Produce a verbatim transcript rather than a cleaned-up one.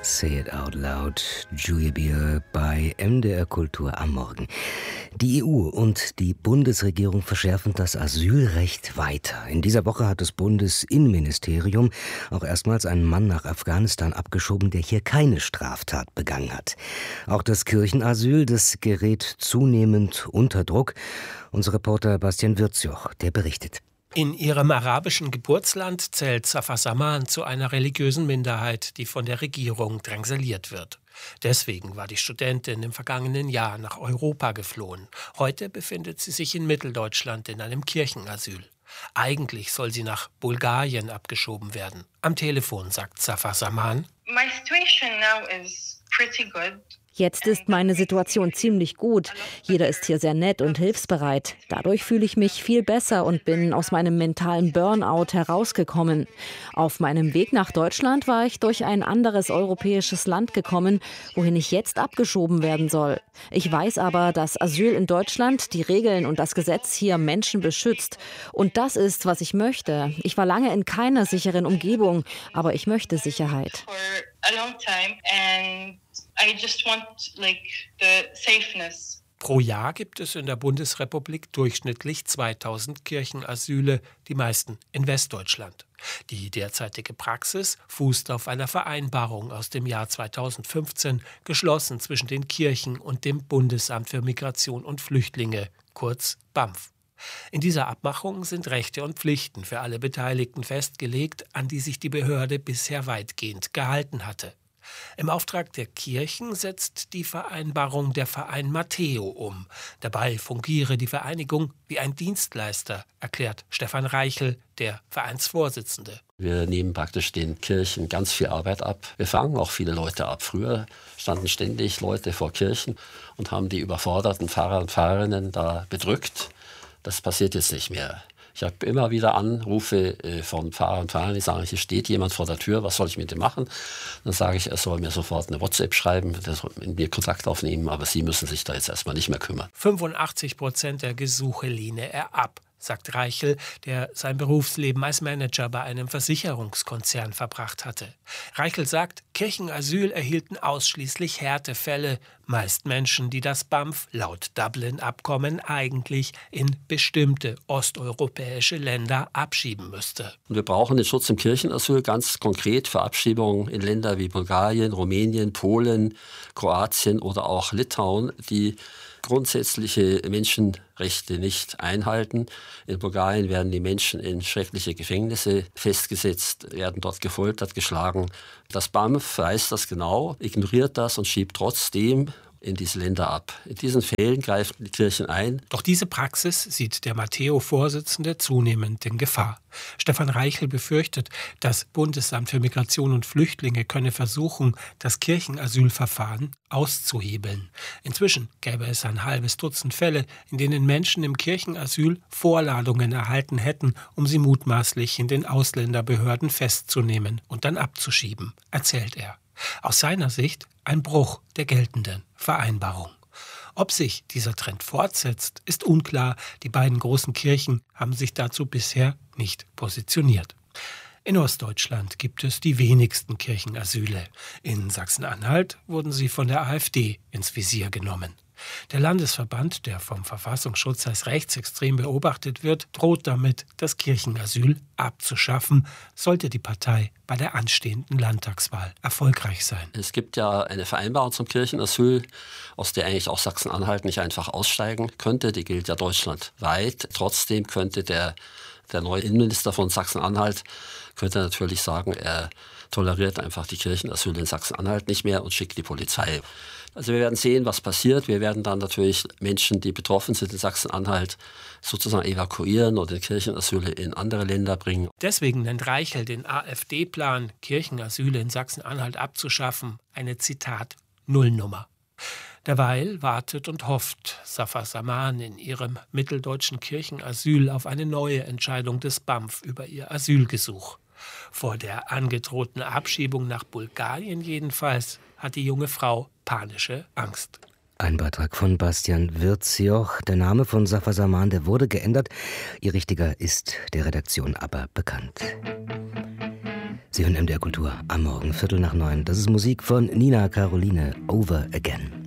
Say It Out Loud, Julia Bier bei M D R Kultur am Morgen. Die E U und die Bundesregierung verschärfen das Asylrecht weiter. In dieser Woche hat das Bundesinnenministerium auch erstmals einen Mann nach Afghanistan abgeschoben, der hier keine Straftat begangen hat. Auch das Kirchenasyl, das gerät zunehmend unter Druck. Unser Reporter Bastian Wirzjoch, der berichtet. In ihrem arabischen Geburtsland zählt Safa Saman zu einer religiösen Minderheit, die von der Regierung drangsaliert wird. Deswegen war die Studentin im vergangenen Jahr nach Europa geflohen. Heute befindet sie sich in Mitteldeutschland in einem Kirchenasyl. Eigentlich soll sie nach Bulgarien abgeschoben werden. Am Telefon sagt Safa Saman: My situation now is pretty good. Jetzt ist meine Situation ziemlich gut. Jeder ist hier sehr nett und hilfsbereit. Dadurch fühle ich mich viel besser und bin aus meinem mentalen Burnout herausgekommen. Auf meinem Weg nach Deutschland war ich durch ein anderes europäisches Land gekommen, wohin ich jetzt abgeschoben werden soll. Ich weiß aber, dass Asyl in Deutschland die Regeln und das Gesetz hier Menschen beschützt. Und das ist, was ich möchte. Ich war lange in keiner sicheren Umgebung, aber ich möchte Sicherheit. I just want, like, the safeness. Pro Jahr gibt es in der Bundesrepublik durchschnittlich zweitausend Kirchenasyle, die meisten in Westdeutschland. Die derzeitige Praxis fußt auf einer Vereinbarung aus dem Jahr zweitausendfünfzehn, geschlossen zwischen den Kirchen und dem Bundesamt für Migration und Flüchtlinge, kurz B A M F. In dieser Abmachung sind Rechte und Pflichten für alle Beteiligten festgelegt, an die sich die Behörde bisher weitgehend gehalten hatte. Im Auftrag der Kirchen setzt die Vereinbarung der Verein Matteo um. Dabei fungiere die Vereinigung wie ein Dienstleister, erklärt Stefan Reichel, der Vereinsvorsitzende. Wir nehmen praktisch den Kirchen ganz viel Arbeit ab. Wir fangen auch viele Leute ab. Früher standen ständig Leute vor Kirchen und haben die überforderten Pfarrer und Pfarrerinnen da bedrückt. Das passiert jetzt nicht mehr. Ich habe immer wieder Anrufe von Pfarrern und Pfarrern, die sagen, hier steht jemand vor der Tür, was soll ich mit dem machen? Dann sage ich, er soll mir sofort eine WhatsApp schreiben, der soll mit mir Kontakt aufnehmen, aber Sie müssen sich da jetzt erstmal nicht mehr kümmern. fünfundachtzig Prozent der Gesuche lehne er ab, sagt Reichel, der sein Berufsleben als Manager bei einem Versicherungskonzern verbracht hatte. Reichel sagt, Kirchenasyl erhielten ausschließlich Härtefälle, meist Menschen, die das B A M F laut Dublin-Abkommen eigentlich in bestimmte osteuropäische Länder abschieben müsste. Und wir brauchen den Schutz im Kirchenasyl ganz konkret für Abschiebungen in Länder wie Bulgarien, Rumänien, Polen, Kroatien oder auch Litauen, die grundsätzliche Menschenrechte nicht einhalten. In Bulgarien werden die Menschen in schreckliche Gefängnisse festgesetzt, werden dort gefoltert, geschlagen. Das B A M F weiß das genau, ignoriert das und schiebt trotzdem in diese Länder ab. In diesen Fällen greifen die Kirchen ein. Doch diese Praxis sieht der Matteo-Vorsitzende zunehmend in Gefahr. Stefan Reichel befürchtet, das Bundesamt für Migration und Flüchtlinge könne versuchen, das Kirchenasylverfahren auszuhebeln. Inzwischen gäbe es ein halbes Dutzend Fälle, in denen Menschen im Kirchenasyl Vorladungen erhalten hätten, um sie mutmaßlich in den Ausländerbehörden festzunehmen und dann abzuschieben, erzählt er. Aus seiner Sicht ein Bruch der geltenden Vereinbarung. Ob sich dieser Trend fortsetzt, ist unklar. Die beiden großen Kirchen haben sich dazu bisher nicht positioniert. In Ostdeutschland gibt es die wenigsten Kirchenasyle. In Sachsen-Anhalt wurden sie von der AfD ins Visier genommen. Der Landesverband, der vom Verfassungsschutz als rechtsextrem beobachtet wird, droht damit, das Kirchenasyl abzuschaffen, sollte die Partei bei der anstehenden Landtagswahl erfolgreich sein. Es gibt ja eine Vereinbarung zum Kirchenasyl, aus der eigentlich auch Sachsen-Anhalt nicht einfach aussteigen könnte. Die gilt ja deutschlandweit. Trotzdem könnte der, der neue Innenminister von Sachsen-Anhalt könnte natürlich sagen, er toleriert einfach die Kirchenasyl in Sachsen-Anhalt nicht mehr und schickt die Polizei. Also wir werden sehen, was passiert. Wir werden dann natürlich Menschen, die betroffen sind in Sachsen-Anhalt, sozusagen evakuieren oder Kirchenasyle in andere Länder bringen. Deswegen nennt Reichel den AfD-Plan, Kirchenasyle in Sachsen-Anhalt abzuschaffen, eine, Zitat, Nullnummer. Derweil wartet und hofft Safa Saman in ihrem mitteldeutschen Kirchenasyl auf eine neue Entscheidung des B A M F über ihr Asylgesuch. Vor der angedrohten Abschiebung nach Bulgarien jedenfalls hat die junge Frau panische Angst. Ein Beitrag von Bastian Wirzjoch. Der Name von Safa Saman, der wurde geändert. Ihr richtiger ist der Redaktion aber bekannt. Sie hören M D R Kultur am Morgen, Viertel nach neun. Das ist Musik von Nina Caroline, Over Again.